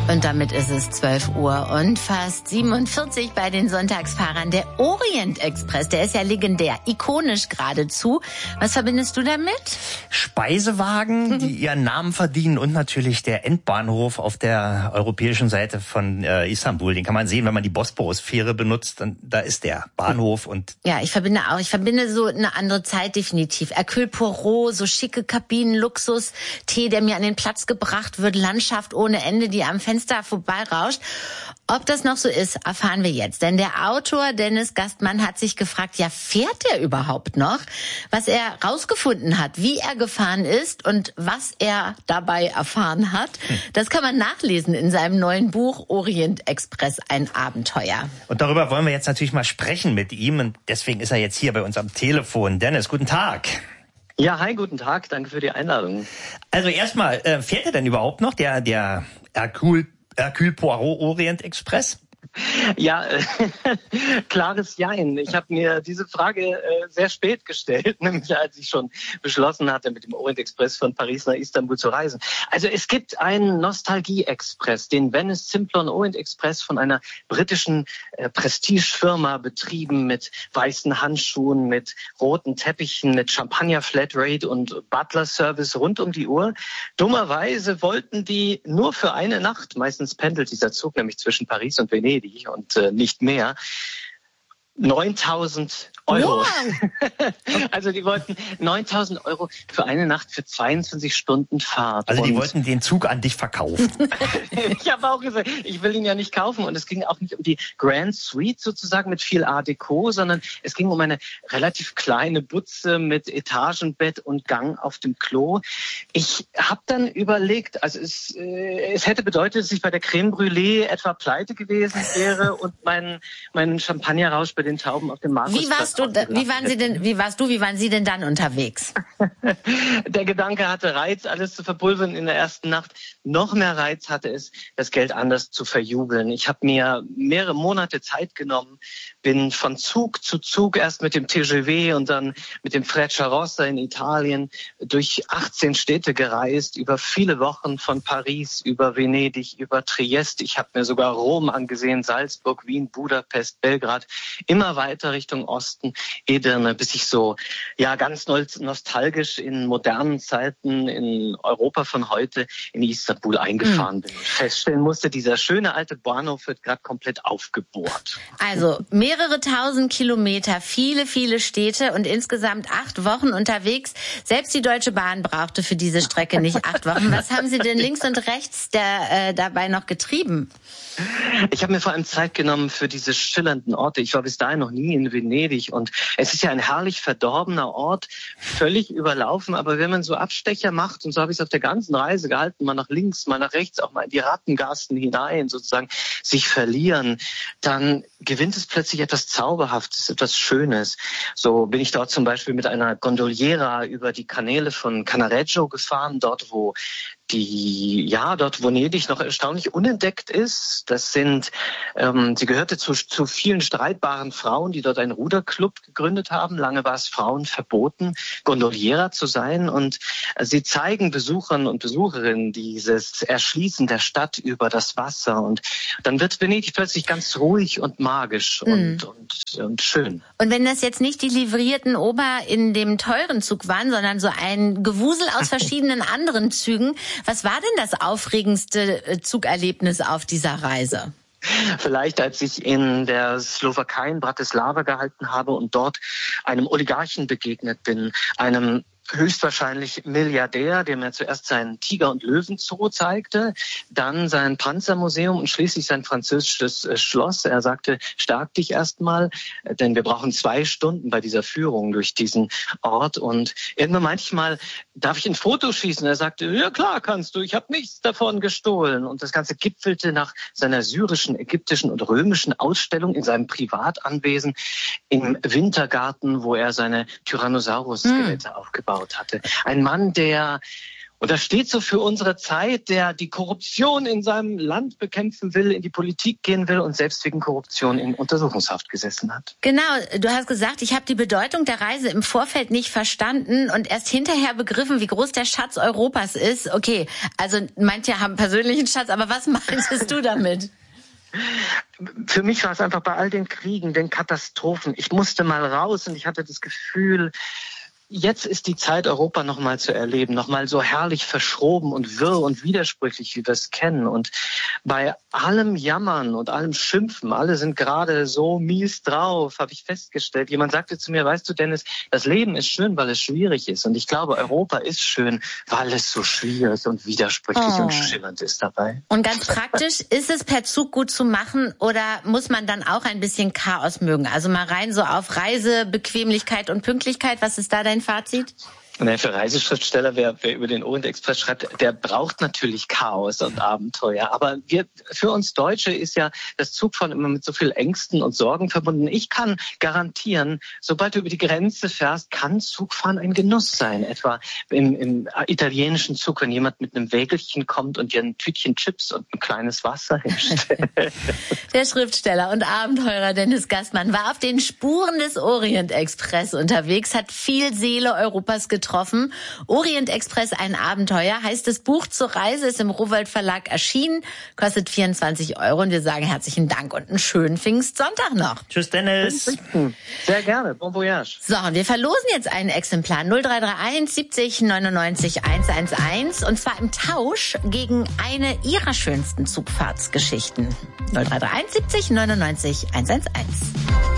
Und damit ist es 12 Uhr und fast 47 bei den Sonntagsfahrern. Der Orient Express, der ist ja legendär, ikonisch geradezu. Was verbindest du damit? Speisewagen, die ihren Namen verdienen, und natürlich der Endbahnhof auf der europäischen Seite von Istanbul. Den kann man sehen, wenn man die Bosporus-Fähre benutzt. Dann, da ist der Bahnhof. Und ja, ich verbinde so eine andere Zeit definitiv. Hercule Poirot, so schicke Kabinen, Luxus, Tee, der mir an den Platz gebracht wird, Landschaft ohne Ende, die am Fenster vorbeirauscht. Ob das noch so ist, erfahren wir jetzt. Denn der Autor Dennis Gastmann hat sich gefragt, ja, fährt er überhaupt noch? Was er rausgefunden hat, wie er gefahren ist und was er dabei erfahren hat, das kann man nachlesen in seinem neuen Buch Orient Express, ein Abenteuer. Und darüber wollen wir jetzt natürlich mal sprechen mit ihm. Und deswegen ist er jetzt hier bei uns am Telefon. Dennis, guten Tag. Ja, hi, guten Tag. Danke für die Einladung. Also erstmal, fährt er denn überhaupt noch, der Hercule Poirot Orient Express? Ja, klares Jein. Ich habe mir diese Frage sehr spät gestellt, nämlich als ich schon beschlossen hatte, mit dem Orient Express von Paris nach Istanbul zu reisen. Also es gibt einen Nostalgie-Express, den Venice Simplon Orient Express, von einer britischen Prestigefirma betrieben, mit weißen Handschuhen, mit roten Teppichen, mit Champagner-Flatrate und Butler-Service rund um die Uhr. Dummerweise wollten die nur für eine Nacht, meistens pendelt dieser Zug nämlich zwischen Paris und Venedig und nicht mehr, 9.000 Euro. Wow. Also die wollten 9.000 Euro für eine Nacht für 22 Stunden Fahrt. Also die wollten den Zug an dich verkaufen. Ich habe auch gesagt, ich will ihn ja nicht kaufen. Und es ging auch nicht um die Grand Suite sozusagen mit viel Art Deco, sondern es ging um eine relativ kleine Butze mit Etagenbett und Gang auf dem Klo. Ich habe dann überlegt, also es hätte bedeutet, dass ich bei der Crème Brûlée etwa pleite gewesen wäre und meinen Champagnerrausch bei den Tauben auf dem Markusplatz. Wie waren Sie denn dann unterwegs? Der Gedanke hatte Reiz, alles zu verpulvern in der ersten Nacht. Noch mehr Reiz hatte es, das Geld anders zu verjubeln. Ich habe mir mehrere Monate Zeit genommen, bin von Zug zu Zug, erst mit dem TGV und dann mit dem Frecciarossa in Italien, durch 18 Städte gereist, über viele Wochen, von Paris über Venedig, über Triest. Ich habe mir sogar Rom angesehen, Salzburg, Wien, Budapest, Belgrad, immer weiter Richtung Osten, Edirne, bis ich so ganz nostalgisch in modernen Zeiten in Europa von heute in Istanbul eingefahren bin und feststellen musste, dieser schöne alte Bahnhof wird gerade komplett aufgebohrt. Also mehrere tausend Kilometer, viele, viele Städte und insgesamt 8 Wochen unterwegs. Selbst die Deutsche Bahn brauchte für diese Strecke nicht 8 Wochen. Was haben Sie denn links und rechts dabei noch getrieben? Ich habe mir vor allem Zeit genommen für diese schillernden Orte. Ich war bis dahin noch nie in Venedig und es ist ja ein herrlich verdorbener Ort, völlig überlaufen. Aber wenn man so Abstecher macht, und so habe ich es auf der ganzen Reise gehalten, mal nach links, mal nach rechts, auch mal in die Rattengassen hinein, sozusagen sich verlieren, dann gewinnt es plötzlich etwas Zauberhaftes, etwas Schönes. So bin ich dort zum Beispiel mit einer Gondoliera über die Kanäle von Cannaregio gefahren, dort wo Venedig noch erstaunlich unentdeckt ist. Das sind, sie gehörte zu vielen streitbaren Frauen, die dort einen Ruderclub gegründet haben. Lange war es Frauen verboten, Gondoliera zu sein. Und sie zeigen Besuchern und Besucherinnen dieses Erschließen der Stadt über das Wasser. Und dann wird Venedig plötzlich ganz ruhig und magisch und schön. Und wenn das jetzt nicht die livrierten Ober in dem teuren Zug waren, sondern so ein Gewusel aus verschiedenen anderen Zügen, was war denn das aufregendste Zugerlebnis auf dieser Reise? Vielleicht, als ich in der Slowakei in Bratislava gehalten habe und dort einem Oligarchen begegnet bin, einem höchstwahrscheinlich Milliardär, der mir zuerst seinen Tiger- und Löwenzoo zeigte, dann sein Panzermuseum und schließlich sein französisches Schloss. Er sagte, stärk dich erstmal, denn wir brauchen 2 Stunden bei dieser Führung durch diesen Ort. Und irgendwann meinte ich mal, darf ich ein Foto schießen? Er sagte, ja klar kannst du, ich habe nichts davon gestohlen. Und das Ganze gipfelte nach seiner syrischen, ägyptischen und römischen Ausstellung in seinem Privatanwesen im Wintergarten, wo er seine Tyrannosaurus-Skelette aufgebaut hatte. Ein Mann, der Und das steht so für unsere Zeit, der die Korruption in seinem Land bekämpfen will, in die Politik gehen will und selbst wegen Korruption in Untersuchungshaft gesessen hat. Genau, du hast gesagt, ich habe die Bedeutung der Reise im Vorfeld nicht verstanden und erst hinterher begriffen, wie groß der Schatz Europas ist. Okay, also manche haben persönlichen Schatz, aber was meintest du damit? Für mich war es einfach bei all den Kriegen, den Katastrophen. Ich musste mal raus und ich hatte das Gefühl, jetzt ist die Zeit, Europa nochmal zu erleben, nochmal so herrlich verschroben und wirr und widersprüchlich, wie wir es kennen. Und bei allem Jammern und allem Schimpfen, alle sind gerade so mies drauf, habe ich festgestellt. Jemand sagte zu mir, weißt du, Dennis, das Leben ist schön, weil es schwierig ist. Und ich glaube, Europa ist schön, weil es so schwierig und widersprüchlich und schillernd ist dabei. Und ganz praktisch, ist es per Zug gut zu machen oder muss man dann auch ein bisschen Chaos mögen? Also mal rein so auf Reisebequemlichkeit und Pünktlichkeit. Was ist da dein Fazit? Naja, für Reiseschriftsteller, wer über den Orient Express schreibt, der braucht natürlich Chaos und Abenteuer. Aber für uns Deutsche ist ja das Zugfahren immer mit so viel Ängsten und Sorgen verbunden. Ich kann garantieren, sobald du über die Grenze fährst, kann Zugfahren ein Genuss sein. Etwa im italienischen Zug, wenn jemand mit einem Wägelchen kommt und dir ein Tütchen Chips und ein kleines Wasser hinstellt. Der Schriftsteller und Abenteurer Dennis Gastmann war auf den Spuren des Orient Express unterwegs, hat viel Seele Europas getroffen. Orient Express, ein Abenteuer, heißt das Buch zur Reise, ist im Rowohlt Verlag erschienen, kostet 24 € und wir sagen herzlichen Dank und einen schönen Pfingstsonntag noch. Tschüss, Dennis. Sehr gerne, bon voyage. So, und wir verlosen jetzt ein Exemplar 0331 70 99 111 und zwar im Tausch gegen eine Ihrer schönsten Zugfahrtsgeschichten. 0331 70 99 111.